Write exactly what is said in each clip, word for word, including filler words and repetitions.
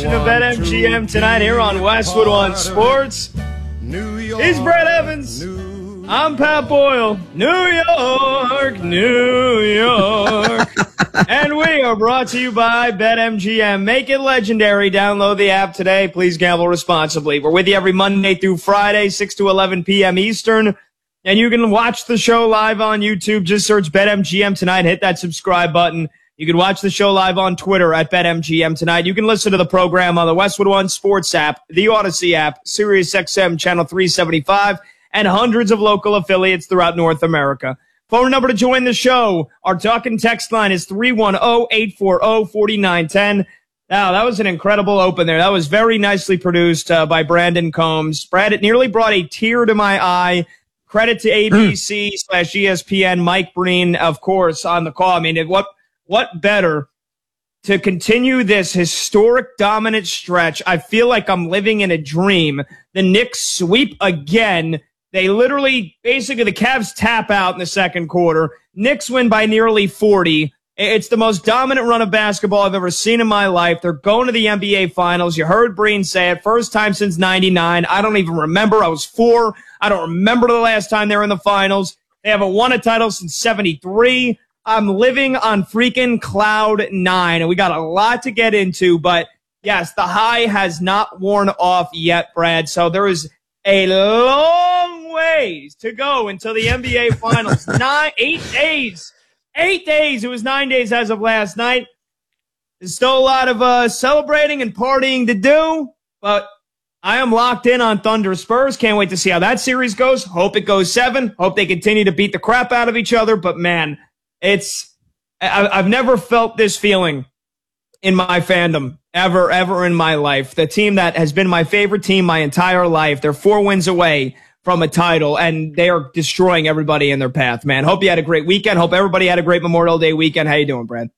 Of BetMGM tonight here on Westwood One Sports. He's Brett Evans. I'm Pat Boyle. New York, New York. And we are brought to you by BetMGM. Make it legendary. Download the app today. Please gamble responsibly. We're with you every Monday through Friday, six to eleven p.m. Eastern. And you can watch the show live on YouTube. Just search BetMGM tonight. Hit that subscribe button. You can watch the show live on Twitter at BetMGM tonight. You can listen to the program on the Westwood One Sports app, the Odyssey app, SiriusXM Channel three seventy-five, and hundreds of local affiliates throughout North America. Phone number to join the show. Our talk and text line is three one zero, eight four zero, four nine one zero. Now, that was an incredible open there. That was very nicely produced uh, by Brandon Combs. Brad, it nearly brought a tear to my eye. Credit to A B C slash E S P N, Mike Breen, of course, on the call. I mean, it, what... What better to continue this historic dominant stretch? I feel like I'm living in a dream. The Knicks sweep again. They literally, basically, the Cavs tap out in the second quarter. Knicks win by nearly forty. It's the most dominant run of basketball I've ever seen in my life. They're going to the N B A Finals. You heard Breen say it. First time since ninety-nine. I don't even remember. I was four. I don't remember the last time they were in the Finals. They haven't won a title since seventy-three. I'm living on freaking cloud nine, and we got a lot to get into, but yes, the high has not worn off yet, Brad. So there is a long ways to go until the N B A Finals. Nine, eight days, eight days. It was nine days as of last night. There's still a lot of uh, celebrating and partying to do, but I am locked in on Thunder Spurs. Can't wait to see how that series goes. Hope it goes seven. Hope they continue to beat the crap out of each other, but man, It's, I've never felt this feeling in my fandom ever, ever in my life. The team that has been my favorite team my entire life, they're four wins away from a title, and they are destroying everybody in their path, man. Hope you had a great weekend. Hope everybody had a great Memorial Day weekend. How you doing, Brad?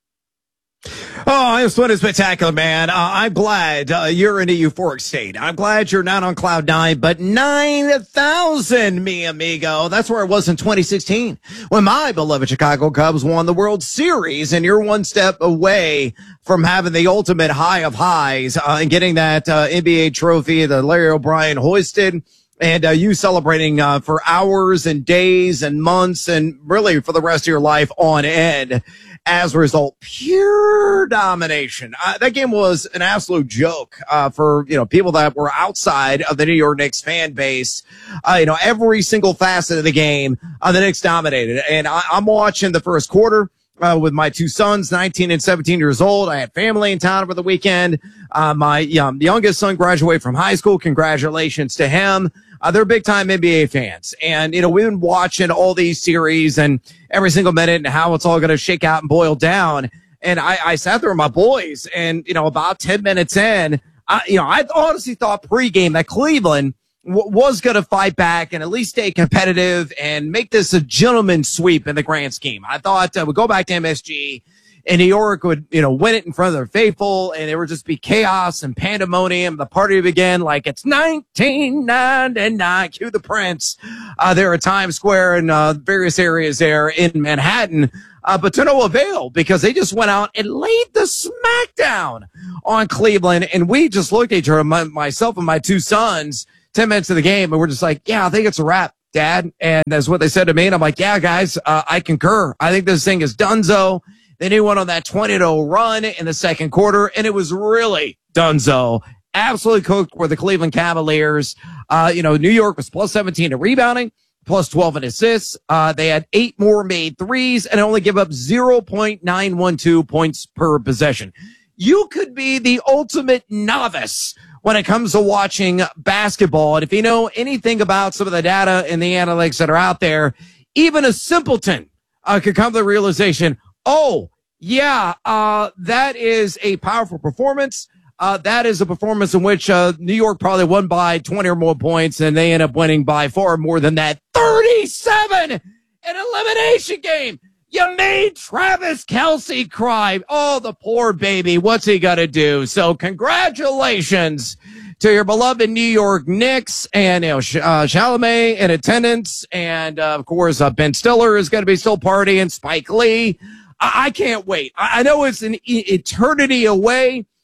Oh, it's been spectacular, man. Uh, I'm glad uh, you're in a euphoric state. I'm glad you're not on cloud nine, but nine thousand, mi amigo. That's where it was in twenty sixteen when my beloved Chicago Cubs won the World Series, and you're one step away from having the ultimate high of highs uh, and getting that uh, N B A trophy that Larry O'Brien hoisted. And uh, you celebrating uh, for hours and days and months and really for the rest of your life on end. As a result, pure domination. Uh, that game was an absolute joke uh, for, you know, people that were outside of the New York Knicks fan base. Uh, you know, every single facet of the game, uh, the Knicks dominated. And I, I'm watching the first quarter uh, with my two sons, nineteen and seventeen years old. I had family in town over the weekend. Uh, my um, youngest son graduated from high school. Congratulations to him. Uh, they're big time N B A fans. And, you know, we've been watching all these series and every single minute and how it's all going to shake out and boil down. And I, I sat there with my boys and, you know, about ten minutes in, I, you know, I honestly thought pregame that Cleveland w- was going to fight back and at least stay competitive and make this a gentleman's sweep in the grand scheme. I thought uh, we'd go back to M S G. And New York would, you know, win it in front of their faithful, and it would just be chaos and pandemonium. The party would begin like it's nineteen ninety-nine. Cue the Prince uh, there at Times Square and uh, various areas there in Manhattan. Uh, but to no avail, because they just went out and laid the smackdown on Cleveland. And we just looked at each other, my, myself and my two sons, ten minutes of the game, and we're just like, yeah, I think it's a wrap, Dad. And that's what they said to me. And I'm like, yeah, guys, uh, I concur. I think this thing is donezo. Then he went on that twenty to oh run in the second quarter, and it was really donezo. Absolutely cooked were the Cleveland Cavaliers. Uh, you know, New York was plus seventeen in rebounding, plus twelve in assists. Uh, they had eight more made threes and only give up zero point nine one two points per possession. You could be the ultimate novice when it comes to watching basketball. And if you know anything about some of the data and the analytics that are out there, even a simpleton uh, could come to the realization, oh, yeah, uh, that is a powerful performance. Uh, that is a performance in which uh, New York probably won by twenty or more points, and they end up winning by far more than that. thirty-seven in elimination game. You made Travis Kelce cry. Oh, the poor baby. What's he got to do? So congratulations to your beloved New York Knicks, and, you know, uh, Chalamet in attendance. And, uh, of course, uh, Ben Stiller is going to be still partying. Spike Lee. I, I can't wait. I, I know it's an e- eternity away,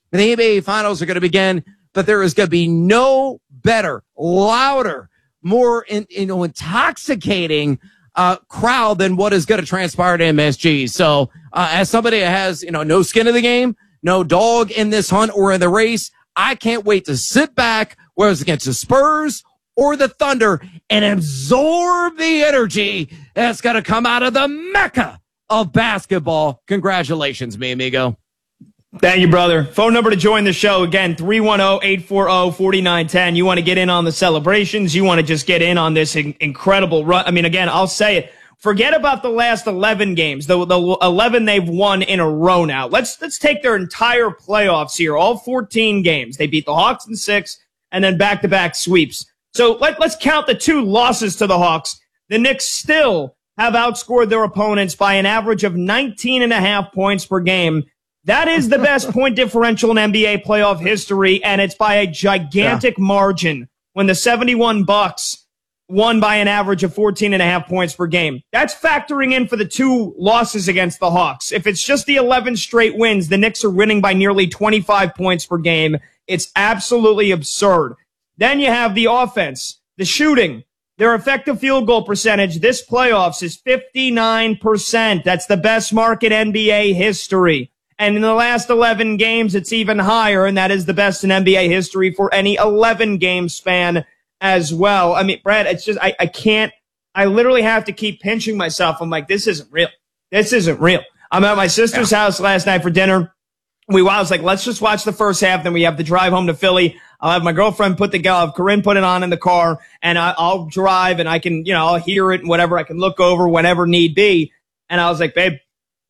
The N B A Finals are going to begin, but there is going to be no better, louder, more in, you know, intoxicating uh, crowd than what is going to transpire at M S G. So, uh, as somebody that has, you know, no skin in the game, no dog in this hunt or in the race, I can't wait to sit back, whether it's against the Spurs or the Thunder, and absorb the energy that's going to come out of the Mecca of basketball. Congratulations, mi amigo. Thank you, brother. Phone number to join the show, again, three one zero, eight four zero, four nine one zero. You want to get in on the celebrations. You want to just get in on this in- incredible run. I mean, again, I'll say it. Forget about the last eleven games, the, the eleven they've won in a row now. Let's let's take their entire playoffs here, all fourteen games. They beat the Hawks in six, and then back-to-back sweeps. So let, let's count the two losses to the Hawks. The Knicks still have outscored their opponents by an average of nineteen and a half points per game. That is the best point differential in N B A playoff history, and it's by a gigantic yeah. margin when the seventy-one Bucks won by an average of fourteen and a half points per game. That's factoring in for the two losses against the Hawks. If it's just the eleven straight wins, the Knicks are winning by nearly twenty-five points per game. It's absolutely absurd. Then you have the offense, the shooting. Their effective field goal percentage this playoffs is fifty-nine percent. That's the best mark in N B A history. And in the last eleven games, it's even higher, and that is the best in N B A history for any eleven-game span as well. I mean, Brad, it's just, I, I can't, I literally have to keep pinching myself. I'm like, this isn't real. This isn't real. I'm at my sister's yeah. house last night for dinner. We, I was like, let's just watch the first half, then we have to drive home to Philly. I'll have my girlfriend put the, I'll have Corinne put it on in the car, and I, I'll drive, and I can, you know, I'll hear it and whatever. I can look over whenever need be. And I was like, babe,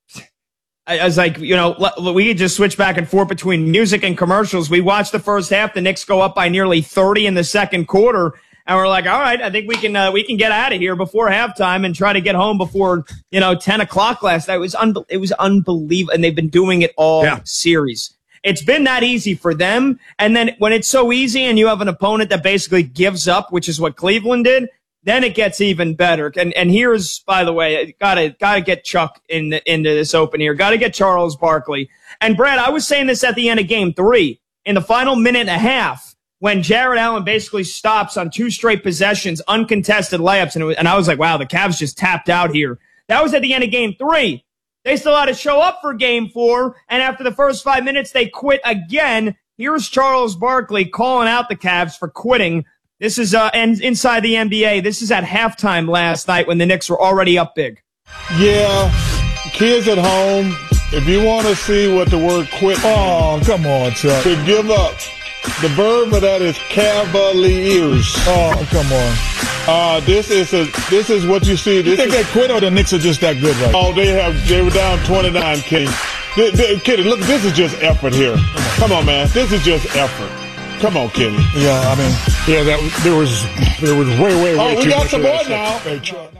I was like, you know, we could just switch back and forth between music and commercials. We watched the first half. The Knicks go up by nearly thirty in the second quarter. And we're like, all right, I think we can, uh, we can get out of here before halftime and try to get home before, you know, ten o'clock last night. It was, un- it was unbelievable. And they've been doing it all yeah. series. It's been that easy for them. And then when it's so easy and you have an opponent that basically gives up, which is what Cleveland did, then it gets even better. And and here's, by the way, gotta gotta get Chuck in the, into this open here. Gotta get Charles Barkley. And Brad, I was saying this at the end of game three, in the final minute and a half, when Jared Allen basically stops on two straight possessions, uncontested layups, and, it was, and I was like, wow, the Cavs just tapped out here. That was at the end of game three. They still had to show up for game four, and after the first five minutes, they quit again. Here's Charles Barkley calling out the Cavs for quitting. This is uh, and inside the N B A. This is at halftime last night when the Knicks were already up big. Yeah, kids at home, if you want to see what the word quit means, oh, come on, Chuck. To give up. The verb of that is cavaliers. Oh, come on. Uh, this is a, this is what you see. This you think is, they quit or the Knicks are just that good right now? Oh, they have they were down twenty-nine, Kenny. They, they, Kenny, look, this is just effort here. Come on, man. This is just effort. Come on, Kenny. Yeah, I mean, yeah, that there was there was way, way, way oh, too we got much some of more that now.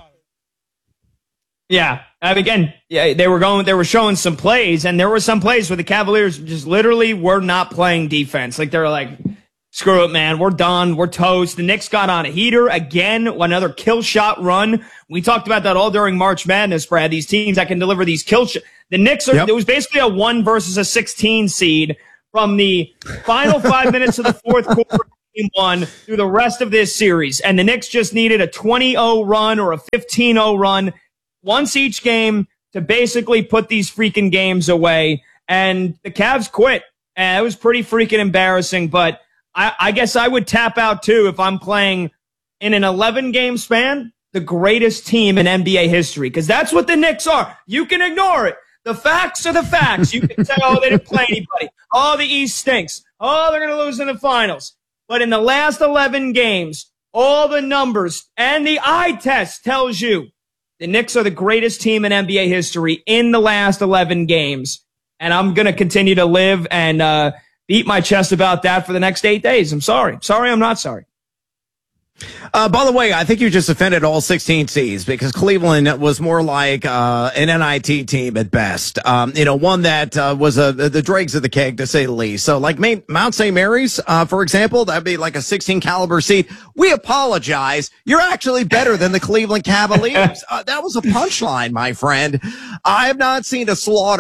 Yeah, I mean, again, yeah, they were going, they were showing some plays, and there were some plays where the Cavaliers just literally were not playing defense. Like they were like, screw it, man, we're done, we're toast. The Knicks got on a heater again, another kill shot run. We talked about that all during March Madness, Brad. These teams that can deliver these kill shots. The Knicks are. Yep. It was basically a one versus a sixteen seed. From the final five minutes of the fourth quarter, game one, through the rest of this series. And the Knicks just needed a twenty oh run or a fifteen oh run once each game to basically put these freaking games away. And the Cavs quit. And it was pretty freaking embarrassing. But I, I guess I would tap out, too, if I'm playing in an eleven-game span, the greatest team in N B A history. Because that's what the Knicks are. You can ignore it. The facts are the facts. You can say, oh, they didn't play anybody. Oh, the East stinks. Oh, they're going to lose in the finals. But in the last eleven games, all the numbers and the eye test tells you the Knicks are the greatest team in N B A history in the last eleven games. And I'm going to continue to live and uh, beat my chest about that for the next eight days. I'm sorry. Sorry, I'm not sorry. Uh, by the way, I think you just offended all sixteen C's because Cleveland was more like uh, an N I T team at best. Um, you know, one that uh, was a, the dregs of the cake, to say the least. So, like Mount Saint Mary's, uh, for example, that'd be like a sixteen caliber seed. We apologize. You're actually better than the Cleveland Cavaliers. Uh, that was a punchline, my friend. I have not seen a slaughter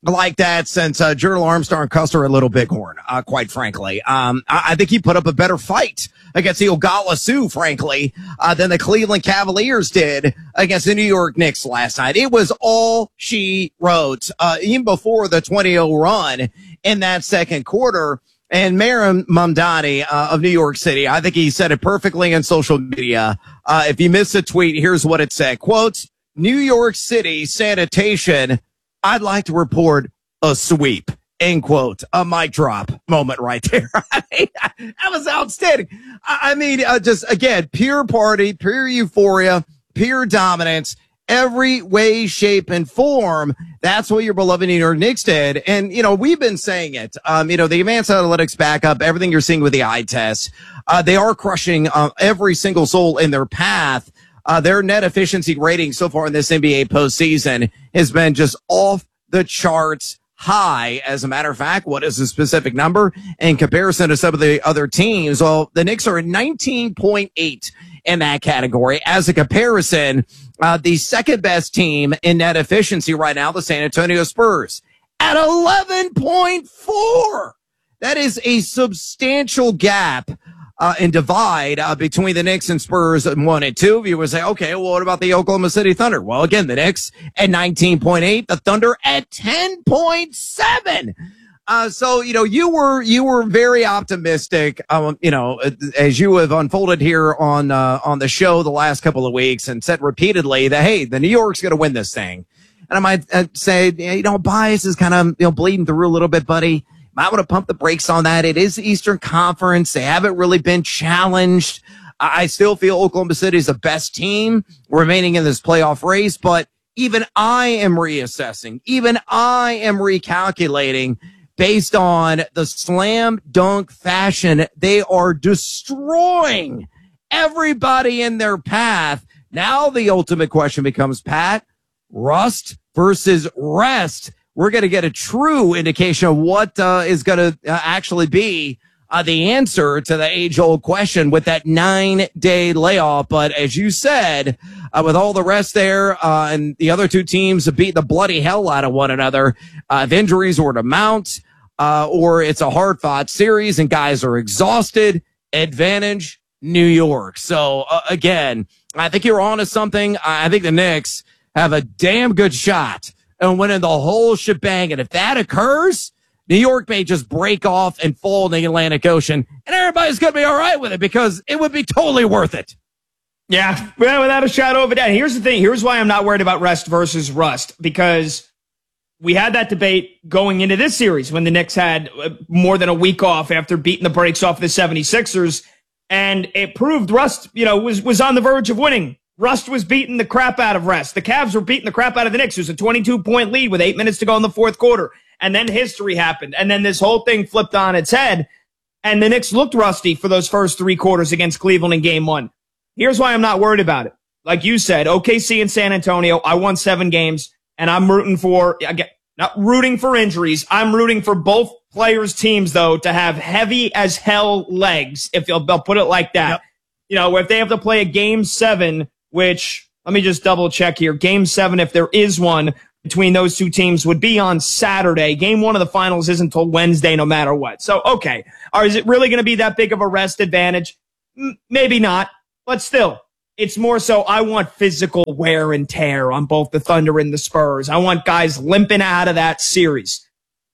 like that since uh, Gerald Armstrong Custer at Little Bighorn, uh, quite frankly. Um, I, I think he put up a better fight against the Oglala Sioux, frankly, uh, than the Cleveland Cavaliers did against the New York Knicks last night. It was all she wrote, uh, even before the twenty oh run in that second quarter. And Mayor Mamdani uh, of New York City, I think he said it perfectly on social media. Uh, if you missed a tweet, here's what it said. Quote, New York City sanitation, I'd like to report a sweep, end quote. A mic drop moment right there. That was outstanding. I mean, uh, just, again, pure party, pure euphoria, pure dominance, every way, shape, and form. That's what your beloved New York Knicks did. And, you know, we've been saying it. Um, you know, the advanced analytics backup, everything you're seeing with the eye test, uh, they are crushing uh, every single soul in their path. Uh, their net efficiency rating so far in this N B A postseason has been just off the charts high. As a matter of fact, what is the specific number in comparison to some of the other teams? Well, the Knicks are at nineteen point eight in that category. As a comparison, uh, the second best team in net efficiency right now, the San Antonio Spurs, at eleven point four. That is a substantial gap. Uh, and divide uh, between the Knicks and Spurs at one and two. You would say, okay, well, what about the Oklahoma City Thunder? Well, again, the Knicks at nineteen point eight, the Thunder at ten point seven. Uh, so, you know, you were, you were very optimistic, um, you know, as you have unfolded here on, uh, on the show the last couple of weeks and said repeatedly that, hey, the New York's going to win this thing. And I might uh, say, you know, bias is kind of, you know, bleeding through a little bit, buddy. Might want to pump the brakes on that. It is the Eastern Conference. They haven't really been challenged. I still feel Oklahoma City is the best team remaining in this playoff race, but even I am reassessing. Even I am recalculating based on the slam dunk fashion. They are destroying everybody in their path. Now the ultimate question becomes, Pat, rust versus rest. We're going to get a true indication of what uh, is going to uh, actually be uh, the answer to the age-old question with that nine-day layoff. But as you said, uh, with all the rest there uh, and the other two teams have beat the bloody hell out of one another, uh, if injuries were to mount uh, or it's a hard-fought series and guys are exhausted, advantage New York. So, uh, again, I think you're on to something. I think the Knicks have a damn good shot and winning the whole shebang. And if that occurs, New York may just break off and fall in the Atlantic Ocean, and everybody's going to be all right with it because it would be totally worth it. Yeah, well, without a shadow of a doubt. Here's the thing. Here's why I'm not worried about rest versus rust, because we had that debate going into this series when the Knicks had more than a week off after beating the brakes off the seventy-sixers, and it proved rust, you know, was, was on the verge of winning. Rust was beating the crap out of rest. The Cavs were beating the crap out of the Knicks. It was a twenty-two point lead with eight minutes to go in the fourth quarter. And then history happened. And then this whole thing flipped on its head. And the Knicks looked rusty for those first three quarters against Cleveland in game one. Here's why I'm not worried about it. Like you said, O K C and San Antonio, I won seven games. And I'm rooting for, again, not rooting for injuries. I'm rooting for both players' teams, though, to have heavy as hell legs, if they'll, they'll put it like that. Yep. You know, if they have to play a game seven, which, let me just double check here. Game seven, if there is one between those two teams, would be on Saturday. Game one of the finals isn't until Wednesday, no matter what. So, okay. Or is it really going to be that big of a rest advantage? M- maybe not. But still, it's more so I want physical wear and tear on both the Thunder and the Spurs. I want guys limping out of that series.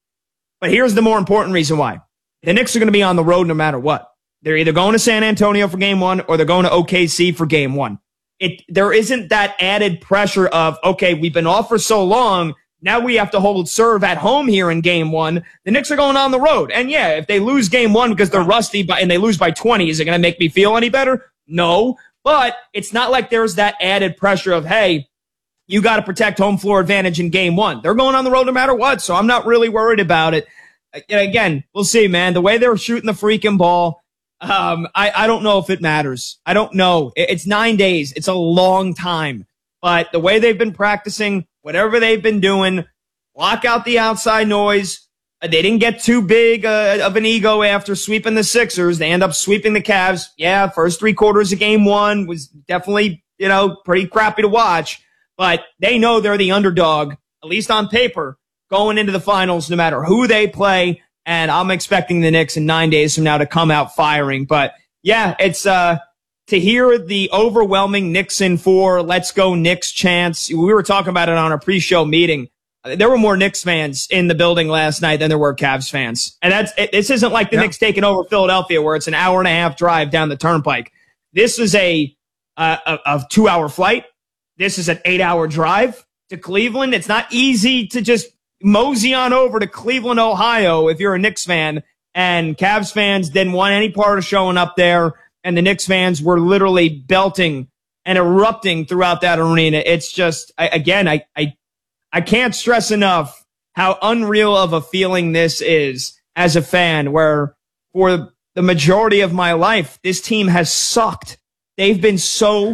But here's the more important reason why. The Knicks are going to be on the road no matter what. They're either going to San Antonio for game one or they're going to O K C for game one. It, there isn't that added pressure of, okay, we've been off for so long. Now we have to hold serve at home here in game one. The Knicks are going on the road. And yeah, if they lose game one because they're rusty by, and they lose by twenty, is it going to make me feel any better? No. But it's not like there's that added pressure of, hey, you got to protect home floor advantage in game one. They're going on the road no matter what. So I'm not really worried about it. Again, we'll see, man. The way they're shooting the freaking ball, Um, I, I don't know if it matters. I don't know. It's nine days. It's a long time. But the way they've been practicing, whatever they've been doing, block out the outside noise. They didn't get too big uh, of an ego after sweeping the Sixers. They end up sweeping the Cavs. Yeah, first three quarters of game one was definitely, you know, pretty crappy to watch. But they know they're the underdog, at least on paper, going into the finals no matter who they play. And I'm expecting the Knicks in nine days from now to come out firing. But yeah, it's uh to hear the overwhelming Knicks in four, let's go Knicks chants. We were talking about it on our pre-show meeting. There were more Knicks fans in the building last night than there were Cavs fans. And that's it, this isn't like the yeah. Knicks taking over Philadelphia where it's an hour and a half drive down the turnpike. This is a, a, a two-hour flight. This is an eight-hour drive to Cleveland. It's not easy to just mosey on over to Cleveland, Ohio if you're a Knicks fan. And Cavs fans didn't want any part of showing up there. And the Knicks fans were literally belting and erupting throughout that arena. It's just, I, again, I, I, I can't stress enough how unreal of a feeling this is as a fan, where for the majority of my life, this team has sucked. They've been so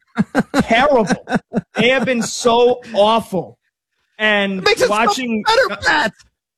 terrible. They have been so awful. And watching, so better, Pat.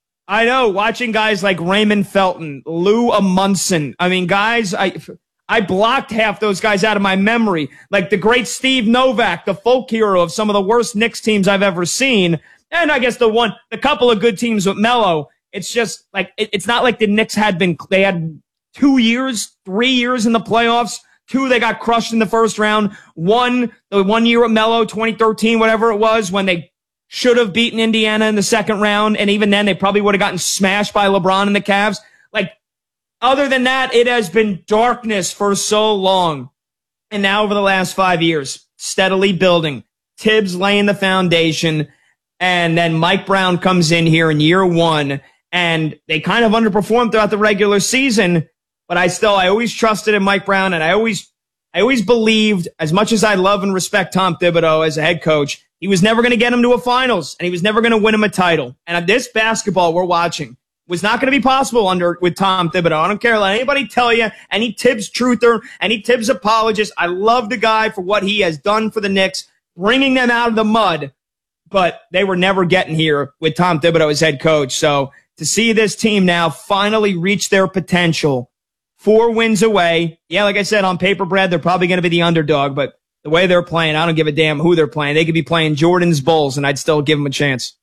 I know, watching guys like Raymond Felton, Lou Amundsen. I mean, guys, I, I blocked half those guys out of my memory. Like the great Steve Novak, the folk hero of some of the worst Knicks teams I've ever seen. And I guess the one, the couple of good teams with Melo. It's just like, it, it's not like the Knicks had been, they had two years, three years in the playoffs. Two, they got crushed in the first round. One, the one year with Melo, twenty thirteen, whatever it was, when they should have beaten Indiana in the second round. And even then, they probably would have gotten smashed by LeBron and the Cavs. Like, other than that, it has been darkness for so long. And now over the last five years, steadily building. Tibbs laying the foundation. And then Mike Brown comes in here in year one. And they kind of underperformed throughout the regular season. But I still, I always trusted in Mike Brown. And I always, I always believed, as much as I love and respect Tom Thibodeau as a head coach, he was never going to get him to a finals. And he was never going to win him a title. And this basketball we're watching was not going to be possible under with Tom Thibodeau. I don't care. Let anybody tell you, any Tibbs truther, any Tibbs apologist. I love the guy for what he has done for the Knicks, bringing them out of the mud. But they were never getting here with Tom Thibodeau as head coach. So to see this team now finally reach their potential, four wins away. Yeah, like I said, on paper, Brad, they're probably going to be the underdog. But the way they're playing, I don't give a damn who they're playing. They could be playing Jordan's Bulls, and I'd still give them a chance.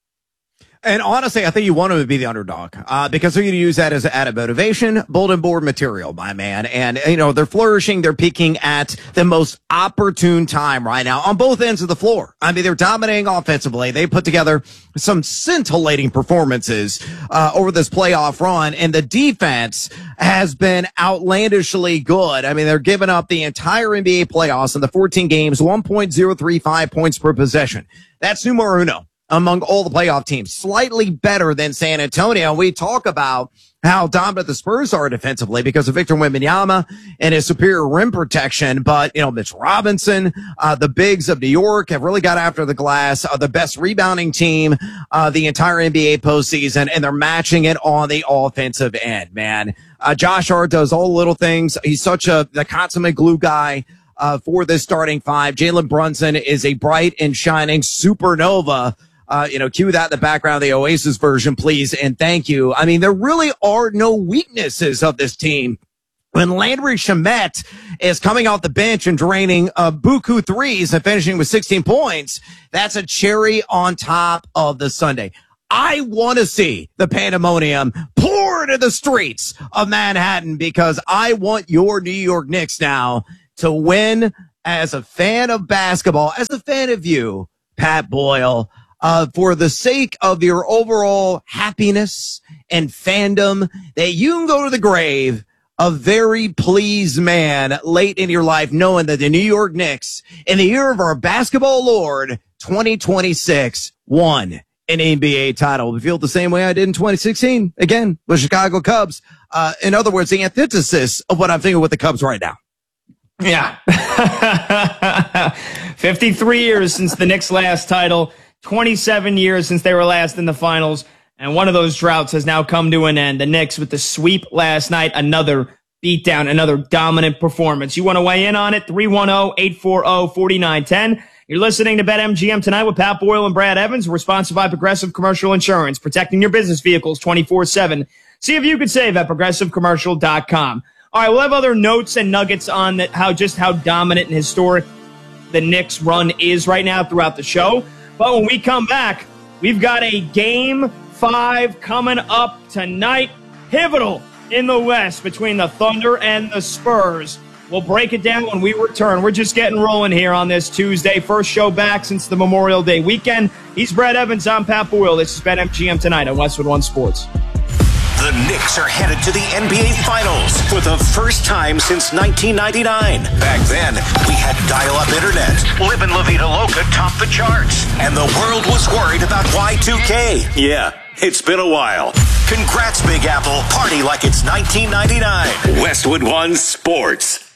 And honestly, I think you want them to be the underdog, uh, because they're going to use that as added motivation, bulletin board material, my man. And, you know, they're flourishing. They're peaking at the most opportune time right now on both ends of the floor. I mean, they're dominating offensively. They put together some scintillating performances, uh, over this playoff run. And the defense has been outlandishly good. I mean, they're giving up the entire N B A playoffs in the fourteen games, one point oh three five points per possession. That's numero uno among all the playoff teams, slightly better than San Antonio. We talk about how dominant the Spurs are defensively because of Victor Wembanyama and his superior rim protection. But, you know, Mitch Robinson, uh, the bigs of New York have really got after the glass, are the best rebounding team, uh, the entire N B A postseason, and they're matching it on the offensive end, man. Uh, Josh Hart does all the little things. He's such a, the consummate glue guy, uh, for this starting five. Jalen Brunson is a bright and shining supernova. Uh, you know, cue that in the background, the Oasis version, please, and thank you. I mean, there really are no weaknesses of this team. When Landry Shamet is coming off the bench and draining uh, buku threes and finishing with sixteen points, that's a cherry on top of the sundae. I want to see the pandemonium pour into the streets of Manhattan because I want your New York Knicks now to win. As a fan of basketball, as a fan of you, Pat Boyle, Uh, for the sake of your overall happiness and fandom, that you can go to the grave a very pleased man late in your life, knowing that the New York Knicks, in the year of our basketball Lord, twenty twenty-six, won an N B A title. We feel the same way I did in twenty sixteen, again, with Chicago Cubs. Uh, in other words, the antithesis of what I'm thinking with the Cubs right now. Yeah. fifty-three years since the Knicks' last title. twenty-seven years since they were last in the finals, and one of those droughts has now come to an end. The Knicks with the sweep last night, another beatdown, another dominant performance. You want to weigh in on it? three one zero, eight four zero, four nine one zero. You're listening to BetMGM tonight with Pat Boyle and Brad Evans. We're sponsored by Progressive Commercial Insurance, protecting your business vehicles twenty-four seven. See if you could save at progressive commercial dot com. All right, we'll have other notes and nuggets on that, how just how dominant and historic the Knicks run is right now throughout the show. But when we come back, We've got a game five coming up tonight. Pivotal in the West between the Thunder and the Spurs. We'll break it down when we return. We're just getting rolling here on this Tuesday. First show back since the Memorial Day weekend. He's Brad Evans. I'm Pat Boyle. This is BetMGM Tonight on Westwood One Sports. The Knicks are headed to the N B A Finals for the first time since nineteen ninety-nine. Back then, we had dial-up internet. Livin' La Vida Loca topped the charts. And the world was worried about Y two K. Yeah, it's been a while. Congrats, Big Apple. Party like it's nineteen ninety-nine. Westwood One Sports.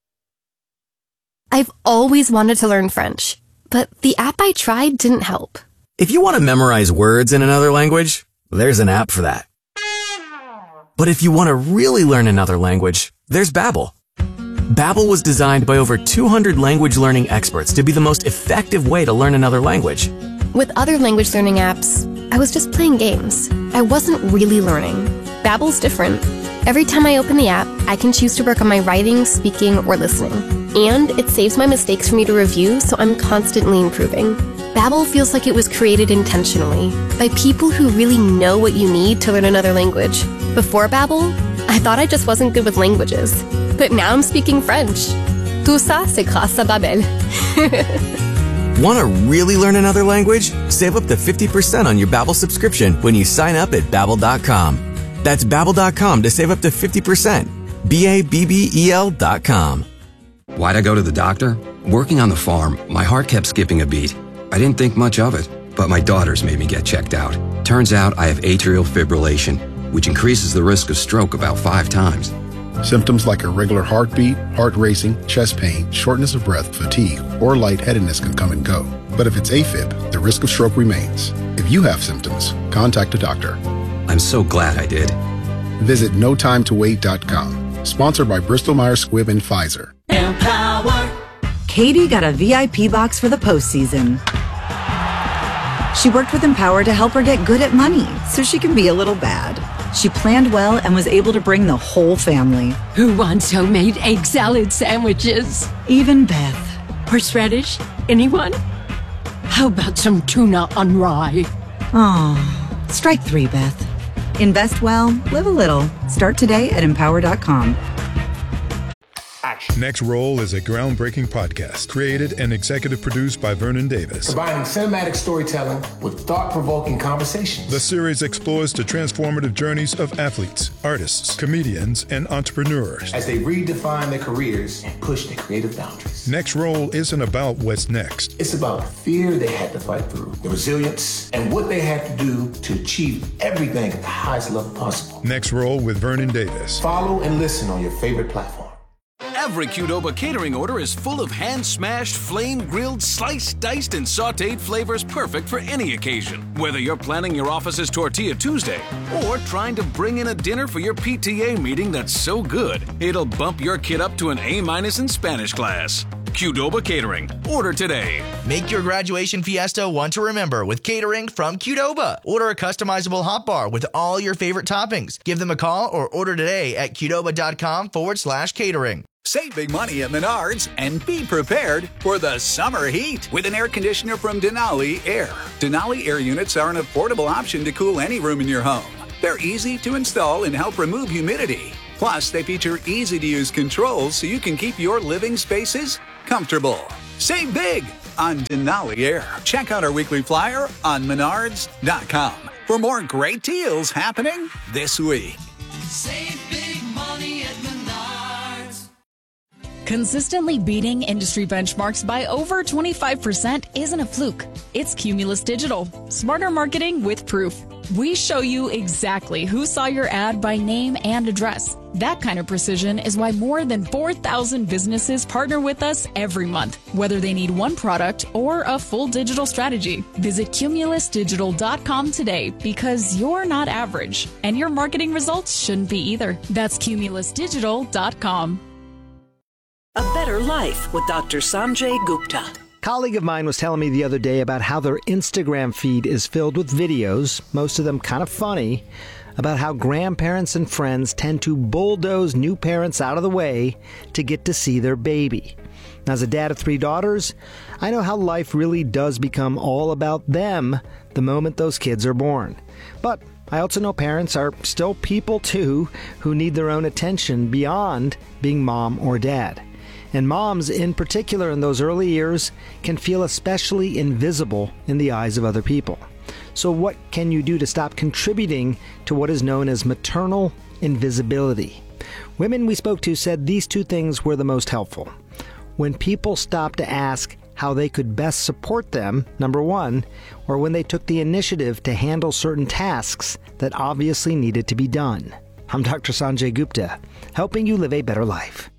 I've always wanted to learn French, but the app I tried didn't help. If you want to memorize words in another language, there's an app for that. But if you want to really learn another language, there's Babbel. Babbel was designed by over two hundred language learning experts to be the most effective way to learn another language. With other language learning apps, I was just playing games. I wasn't really learning. Babbel's different. Every time I open the app, I can choose to work on my writing, speaking, or listening. And it saves my mistakes for me to review, so I'm constantly improving. Babbel feels like it was created intentionally by people who really know what you need to learn another language. Before Babbel, I thought I just wasn't good with languages. But now I'm speaking French. Tout ça, c'est grâce à Babbel. Want to really learn another language? Save up to fifty percent on your Babbel subscription when you sign up at Babbel dot com. That's Babbel dot com to save up to fifty percent. B A B B E L dot com. Why'd I go to the doctor? Working on the farm, my heart kept skipping a beat. I didn't think much of it, but my daughters made me get checked out. Turns out I have atrial fibrillation, which increases the risk of stroke about five times. Symptoms like irregular heartbeat, heart racing, chest pain, shortness of breath, fatigue, or lightheadedness can come and go. But if it's AFib, the risk of stroke remains. If you have symptoms, contact a doctor. I'm so glad I did. Visit no time to wait dot com. Sponsored by Bristol Myers Squibb and Pfizer. Empower. Katie got a V I P box for the postseason. She worked with Empower to help her get good at money so she can be a little bad. She planned well and was able to bring the whole family. Who wants homemade egg salad sandwiches? Even Beth. Horseradish? Anyone? How about some tuna on rye? Oh, strike three, Beth. Invest well, live a little. Start today at empower dot com. Next Roll is a groundbreaking podcast created and executive produced by Vernon Davis. Combining cinematic storytelling with thought-provoking conversations. The series explores the transformative journeys of athletes, artists, comedians, and entrepreneurs as they redefine their careers and push their creative boundaries. Next Roll isn't about what's next. It's about the fear they had to fight through, the resilience, and what they had to do to achieve everything at the highest level possible. Next Roll with Vernon Davis. Follow and listen on your favorite platform. Every Qdoba catering order is full of hand-smashed, flame-grilled, sliced, diced, and sautéed flavors perfect for any occasion. Whether you're planning your office's Tortilla Tuesday or trying to bring in a dinner for your P T A meeting that's so good, it'll bump your kid up to an A-minus in Spanish class. Qdoba Catering. Order today. Make your graduation fiesta one to remember with catering from Qdoba. Order a customizable hot bar with all your favorite toppings. Give them a call or order today at Qdoba.com forward slash catering. Save big money at Menards and be prepared for the summer heat with an air conditioner from Denali Air. Denali Air units are an affordable option to cool any room in your home. They're easy to install and help remove humidity. Plus, they feature easy-to-use controls so you can keep your living spaces comfortable. Save big on Denali Air. Check out our weekly flyer on Menards dot com for more great deals happening this week. Save big money at Menards. Consistently beating industry benchmarks by over twenty-five percent isn't a fluke. It's Cumulus Digital. Smarter marketing with proof. We show you exactly who saw your ad by name and address. That kind of precision is why more than four thousand businesses partner with us every month, whether they need one product or a full digital strategy. Visit Cumulus Digital dot com today because you're not average, and your marketing results shouldn't be either. That's Cumulus Digital dot com. A Better Life with Doctor Sanjay Gupta. A colleague of mine was telling me the other day about how their Instagram feed is filled with videos, most of them kind of funny, about how grandparents and friends tend to bulldoze new parents out of the way to get to see their baby. As a dad of three daughters, I know how life really does become all about them the moment those kids are born. But I also know parents are still people too who need their own attention beyond being mom or dad. And moms, in particular in those early years, can feel especially invisible in the eyes of other people. So what can you do to stop contributing to what is known as maternal invisibility? Women we spoke to said these two things were the most helpful. When people stopped to ask how they could best support them, number one, or when they took the initiative to handle certain tasks that obviously needed to be done. I'm Doctor Sanjay Gupta, helping you live a better life.